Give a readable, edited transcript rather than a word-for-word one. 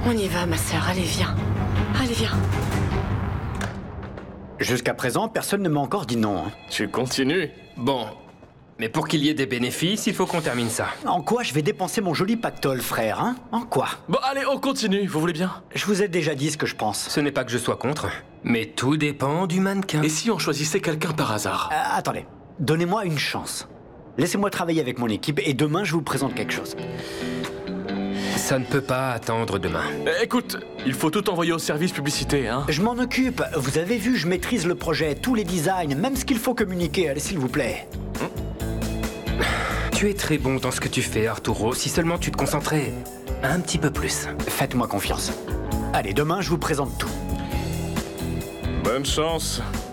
On y va, ma sœur. Allez, viens. Allez, viens. Jusqu'à présent, personne ne m'a encore dit non. Hein. Tu continues? Bon. Mais pour qu'il y ait des bénéfices, il faut qu'on termine ça. En quoi je vais dépenser mon joli pactole, frère, hein? En quoi? Bon, allez, on continue, vous voulez bien? Je vous ai déjà dit ce que je pense. Ce n'est pas que je sois contre, mais tout dépend du mannequin. Et si on choisissait quelqu'un par hasard? Attendez, donnez-moi une chance. Laissez-moi travailler avec mon équipe et demain je vous présente quelque chose. Ça ne peut pas attendre demain. Écoute, il faut tout envoyer au service publicité, hein? Je m'en occupe. Vous avez vu, je maîtrise le projet, tous les designs, même ce qu'il faut communiquer. Allez, s'il vous plaît. Tu es très bon dans ce que tu fais, Arturo, si seulement tu te concentrais un petit peu plus. Faites-moi confiance. Allez, demain je vous présente tout. Bonne chance.